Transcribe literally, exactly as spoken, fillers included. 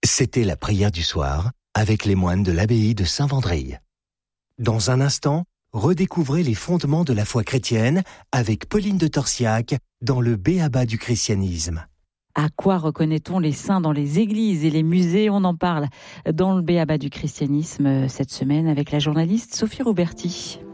C'était la prière du soir avec les moines de l'abbaye de Saint-Vendrille. Dans un instant, redécouvrez les fondements de la foi chrétienne avec Pauline de Torsiac dans le B.A.B.A. du christianisme. À quoi reconnaît-on les saints dans les églises et les musées ? On en parle dans le B A B A du christianisme cette semaine avec la journaliste Sophie Roberti.